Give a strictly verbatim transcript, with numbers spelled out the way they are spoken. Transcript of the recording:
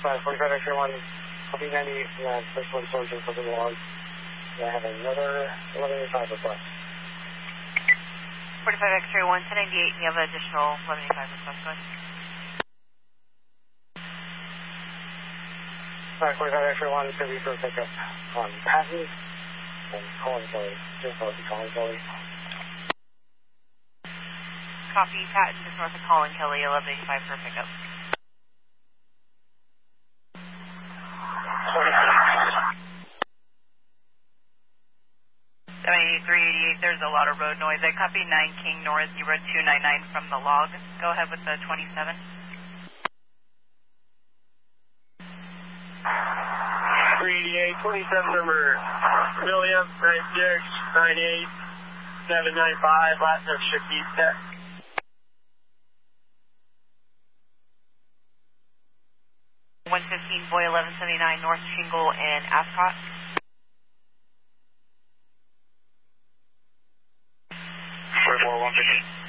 five forty-five X-ray one, copy ninety-eight from that first one soldier for the log. I have another eleven eighty-five request. forty-five X-ray one, ten ninety-eight, and you have an additional eleven eighty-five request. Go ahead. five forty-five X-ray one, it's going to be for pickup on Patton and Colin Kelly. Just north of Colin Kelly. Copy, Patton, just north of Colin Kelly, eleven eighty-five for pickup. seventy-three eighty-eight, there's a lot of road noise. I copy nine King North, you rode two ninety-nine from the log. Go ahead with the twenty-seven. three eighty-eight, twenty-seven number William, nine six nine eight seven nine five, last of shift east tech. one fifteen Boy eleven seventy-nine North Shingle and Ascot. forty-four one fifteen.